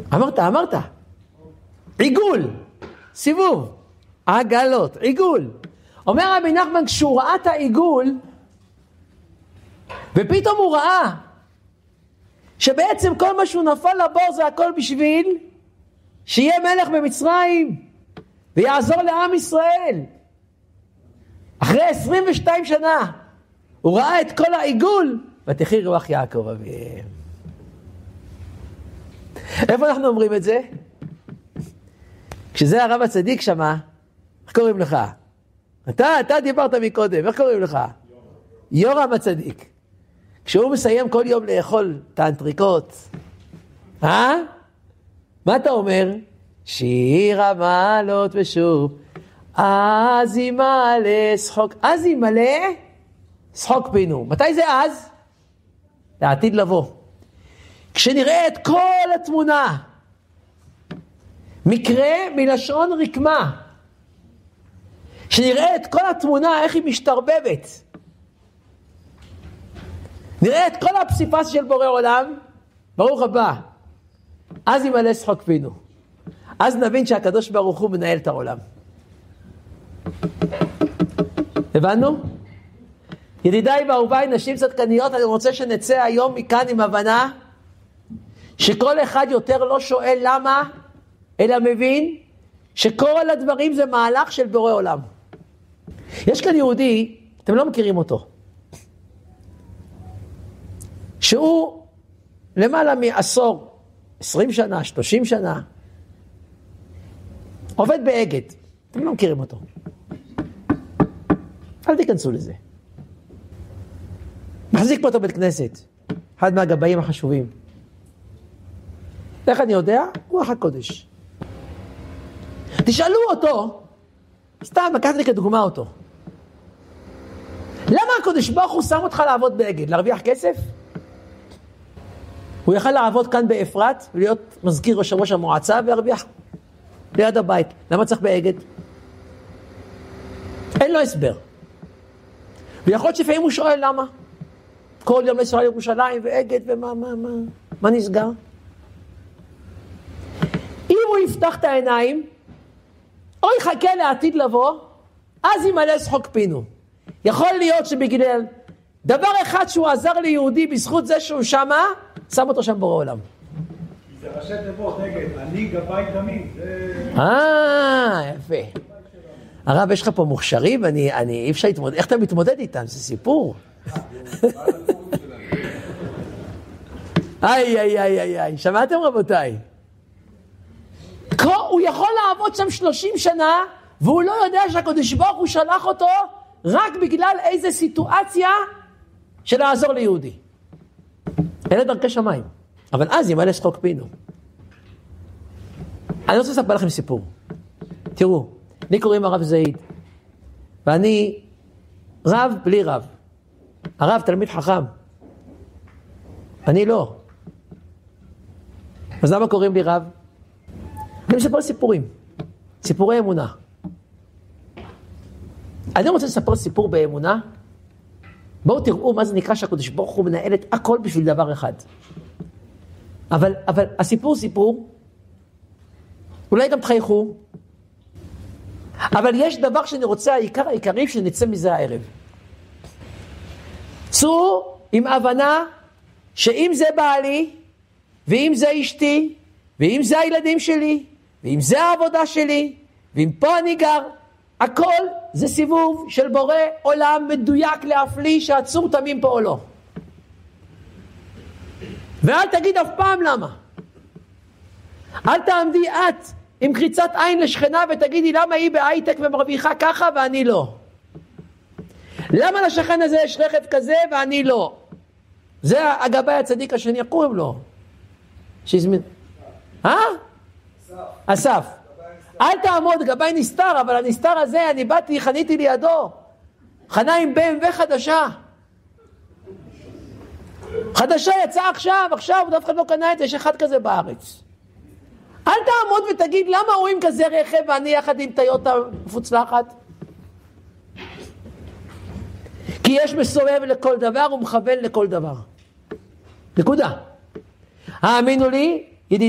אמרת. עיגול, סיבוב, עגלות, עיגול. אומר רבי נחמן, כשהוא ראה את העיגול, ופתאום הוא ראה, שבעצם כל מה שהוא נפל לבור זה הכל בשביל, שיהיה מלך במצרים, ויעזור לעם ישראל. אחרי 22 שנה, הוא ראה את כל העיגול, ותחי רוח יעקב אביהם. איפה אנחנו אומרים את זה? כשזה הרב הצדיק שמה, איך קוראים לך? אתה דיברת מקודם, איך קוראים לך? יורם הצדיק. כשהוא מסיים כל יום לאכול את האנטריקוט, מה אתה אומר? שיר המעלות ושוב, אז ימלא שחוק, אז ימלא שחוק פינו. מתי זה אז? לעתיד לבוא. כשנראה את כל התמונה, מקרה מלשון רקמה, שנראה את כל התמונה, איך היא משתרבבת, נראה את כל הפסיפס של בורא עולם, ברוך הבא, אז ימלא שחוק פינו. אז נבין שהקדוש ברוך הוא מנהל את העולם. הבנו? ידידיי ואהוביי, נשים צדקניות, אני רוצה שנצא היום מכאן עם הבנה, שכל אחד יותר לא שואל למה, אלא מבין שכל הדברים זה מהלך של בורא עולם. יש כאן יהודי, אתם לא מכירים אותו, שהוא למעלה מעשור, 20 שנה, 30 שנה, עובד באגד. אתם לא מכירים אותו. אל תיכנסו לזה. מחזיק פה אותו בית כנסת. אחד מהגבאים החשובים. איך אני יודע? רוח הקודש. תשאלו אותו, סתם לקחתי כדוגמה אותו. למה הקודש ברוך הוא שם אותך לעבוד באגד? להרוויח כסף? הוא יכל לעבוד כאן באפרת, ולהיות מזכיר ראש המועצה, והרוויח ליד הבית. למה צריך באגד? אין לו הסבר. ויכול להיות שפעמים הוא שואל למה. כל יום לנסוע לירושלים ואגד מה נסגר? אם הוא יפתח את העיניים, או יחכה לעתיד לבוא, אז ימלא שחוק פינו. יכול להיות שבגלל דבר אחד שהוא עזר ליהודי בזכות זה שהוא שמה, שם אותו שם בורא עולם. זה ראשי תיבות, נגד, אני גבאי תמיד. יפה. הרב, יש לך פה מוכשרים, אי אפשר להתמודד, איך אתה מתמודד איתם? זה סיפור. איי, שמעתם רבותיי? הוא יכול לעבוד שם 30 שנה, והוא לא יודע שהקדוש ברוך הוא שלח אותו, רק בגלל איזה סיטואציה של לעזור ליהודי. אלה דרכי שמיים. אבל אז ימלא שחוק פינו. אני רוצה לספר לכם סיפור. תראו, לי קוראים הרב זעיד, ואני רב בלי רב. הרב תלמיד חכם. אני לא. אז למה קוראים לי רב? אני מספר סיפורים. סיפורי אמונה. אני רוצה לספר סיפור באמונה. בואו תראו מה זה נקרא שהקדוש ברוך הוא מנהל את הכל בשביל דבר אחד. אבל הסיפור, אולי גם תחייכו, אבל יש דבר שאני רוצה, העיקרי שנצא מזה הערב. צאו עם הבנה שאם זה בעלי, ואם זה אשתי, ואם זה הילדים שלי, ואם זה העבודה שלי, ואם פה אני גר, הכל זה סיבוב של בורא עולם מדויק להפליא שהצור תמים פה או לא. ואל תגיד אף פעם למה. אל תעמדי את עם קריצת עין לשכנה ותגידי למה היא בהייטק ומרוויחה ככה ואני לא. למה לשכן הזה יש רכב כזה ואני לא. זה הגבאי הצדיק השני, קוראים לו. שהזמין. אסף. אל תעמוד, גבאי נסתר, אבל הנסתר הזה, אני באתי, חניתי לידו. חנה עם BMW חדשה. חדשה יצאה עכשיו, דווקא אחד לא קנה את זה, יש אחד כזה בארץ. אל תעמוד ותגיד, למה רואים כזה רכב ואני יחד עם טיוטה מפוצלחת? כי יש מסובב לכל דבר ומכוון לכל דבר. נקודה. האמינו לי,